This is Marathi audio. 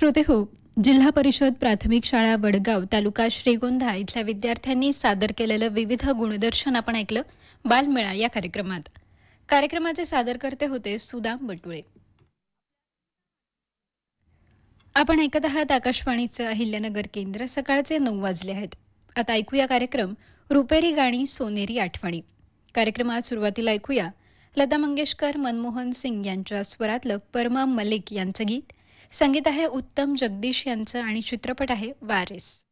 श्रोतेहो, जिल्हा परिषद प्राथमिक शाळा वडगाव तालुका श्रीगोंदा इथल्या विद्यार्थ्यांनी सादर केलेलं विविध गुणदर्शन आपण ऐकलं बालमेळा या कार्यक्रमात. कार्यक्रमाचे सादरकर्ते होते सुदाम बटुळे. आपण ऐकत आहात आकाशवाणीचं अहिल्यानगर केंद्र. सकाळचे 9 वाजले आहेत. आता ऐकूया कार्यक्रम रुपेरी गाणी सोनेरी आठवणी. कार्यक्रमात सुरुवातीला ऐकूया लता मंगेशकर, मनमोहन सिंग यांच्या स्वरातलं परमा मलिक यांचं गीत. संगीत आहे उत्तम जगदीश यांचं आणि चित्रपट आहे वारिस.